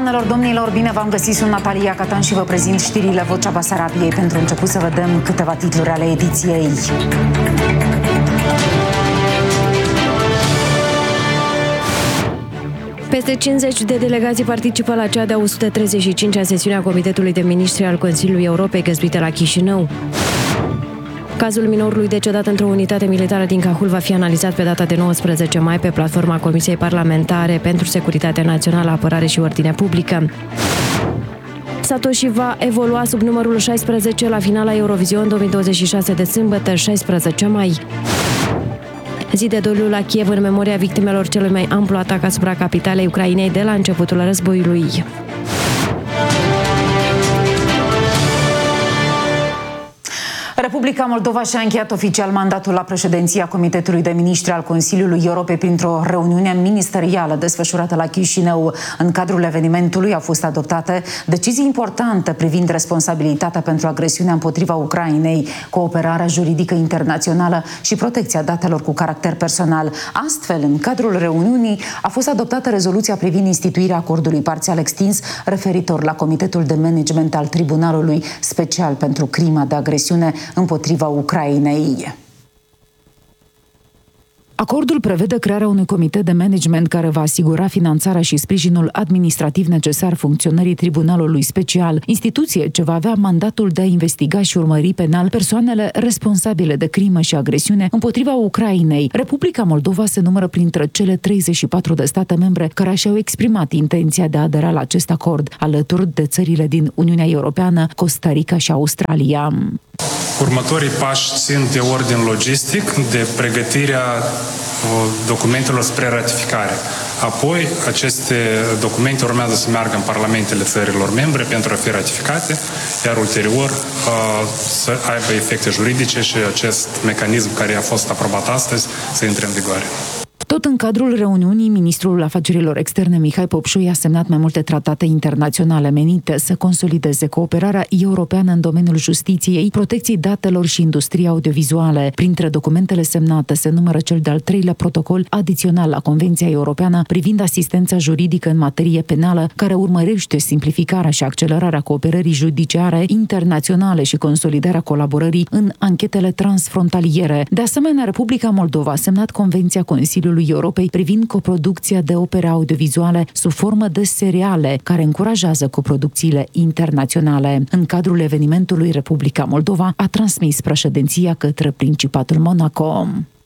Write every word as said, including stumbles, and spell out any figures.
Doamnelor, domnilor, bine v-am găsit, sunt Natalia Catan și vă prezint știrile Vocea Basarabiei. Pentru început să vedem câteva titluri ale ediției. Peste cincizeci de delegații participă la cea de-a o sută treizeci și cincea sesiune a Comitetului de Ministri al Consiliului Europei, găzduită la Chișinău. Cazul minorului decedat într-o unitate militară din Cahul va fi analizat pe data de nouăsprezece mai pe platforma Comisiei Parlamentare pentru Securitatea Națională, Apărare și Ordine Publică. Satoshi va evolua sub numărul șaisprezece la finala Eurovision două mii douăzeci și șase de sâmbătă, șaisprezece mai. Zi de doliu la Kiev în memoria victimelor celui mai amplu atac asupra capitalei Ucrainei de la începutul războiului. Republica Moldova și-a încheiat oficial mandatul la președinția Comitetului de Ministri al Consiliului Europei printr-o reuniune ministerială desfășurată la Chișinău. În cadrul evenimentului au fost adoptate decizii importante privind responsabilitatea pentru agresiunea împotriva Ucrainei, cooperarea juridică internațională și protecția datelor cu caracter personal. Astfel, în cadrul reuniunii a fost adoptată rezoluția privind instituirea acordului parțial extins referitor la Comitetul de Management al Tribunalului Special pentru crima de agresiune împotriva Ucrainei. Acordul prevede crearea unui comitet de management care va asigura finanțarea și sprijinul administrativ necesar funcționării Tribunalului Special, instituție ce va avea mandatul de a investiga și urmări penal persoanele responsabile de crimă și agresiune împotriva Ucrainei. Republica Moldova se numără printre cele treizeci și patru de state membre care și-au exprimat intenția de a adera la acest acord, alături de țările din Uniunea Europeană, Costa Rica și Australia. Următorii pași țin de ordin logistic, de pregătirea documentelor spre ratificare. Apoi, aceste documente urmează să meargă în parlamentele țărilor membre pentru a fi ratificate, iar ulterior să aibă efecte juridice și acest mecanism care a fost aprobat astăzi să intre în vigoare. Tot în cadrul reuniunii, ministrul afacerilor externe Mihai Popșoi a semnat mai multe tratate internaționale menite să consolideze cooperarea europeană în domeniul justiției, protecției datelor și industriei audiovizuale. Printre documentele semnate se numără cel de-al treilea protocol adițional la Convenția Europeană privind asistența juridică în materie penală, care urmărește simplificarea și accelerarea cooperării judiciare internaționale și consolidarea colaborării în anchetele transfrontaliere. De asemenea, Republica Moldova a semnat Convenția Consiliului Europei privind coproducția de opere audiovizuale sub formă de seriale, care încurajează coproducțiile internaționale. În cadrul evenimentului, Republica Moldova a transmis președinția către Principatul Monaco.